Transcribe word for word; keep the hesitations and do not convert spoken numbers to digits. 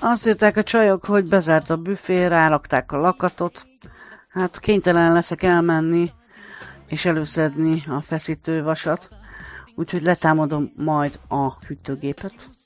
Azt írták a csajok, hogy bezárt a büfé, rálakták a lakatot. Hát kénytelen leszek elmenni és előszedni a feszítővasat. Úgyhogy letámadom majd a hűtőgépet.